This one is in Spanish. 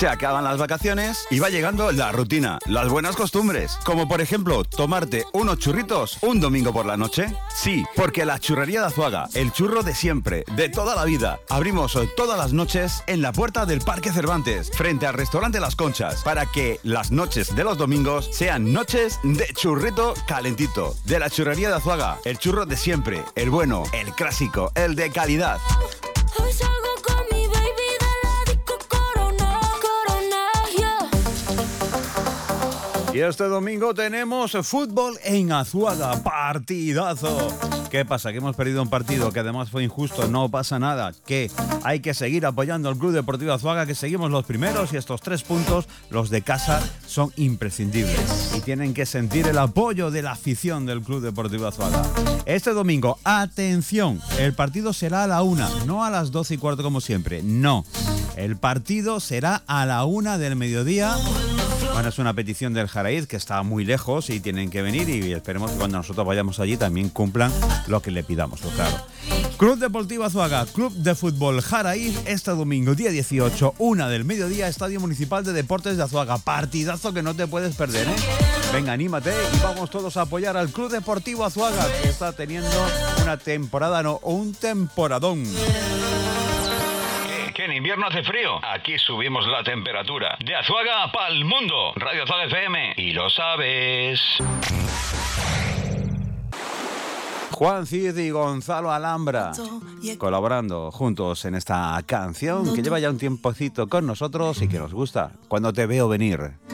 Se acaban las vacaciones y va llegando la rutina, las buenas costumbres, como por ejemplo tomarte unos churritos un domingo por la noche. Sí, porque la Churrería de Azuaga, el churro de siempre, de toda la vida. Abrimos todas las noches en la puerta del Parque Cervantes, frente al restaurante Las Conchas, para que las noches de los domingos sean noches de churrito calentito. De la Churrería de Azuaga, el churro de siempre, el bueno, el clásico, el de calidad. Hoy salgo con mi baby de la disco Corona, yeah. Y este domingo tenemos fútbol en Azuaga, partidazo. ¿Qué pasa? ¿Que hemos perdido un partido que además fue injusto? No pasa nada, que hay que seguir apoyando al Club Deportivo Azuaga, que seguimos los primeros y estos 3 puntos, los de casa, son imprescindibles. Y tienen que sentir el apoyo de la afición del Club Deportivo Azuaga. Este domingo, atención, el partido será a la 1, no a las 12:15 como siempre, no. El partido será a la 1 del mediodía. Bueno, es una petición del Jaraíz, que está muy lejos y tienen que venir, y esperemos que cuando nosotros vayamos allí también cumplan lo que le pidamos, pues claro. Club Deportivo Azuaga, Club de Fútbol Jaraíz, este domingo, día 18, 1 del mediodía, Estadio Municipal de Deportes de Azuaga. Partidazo que no te puedes perder, ¿eh? Venga, anímate y vamos todos a apoyar al Club Deportivo Azuaga, que está teniendo una temporada, no, un temporadón. Que en invierno hace frío. Aquí subimos la temperatura. De Azuaga pa'l mundo. Radio Azuaga FM. Y lo sabes. Juan Cid y Gonzalo Alhambra colaborando juntos en esta canción que lleva ya un tiempecito con nosotros y que nos gusta. Cuando te veo venir.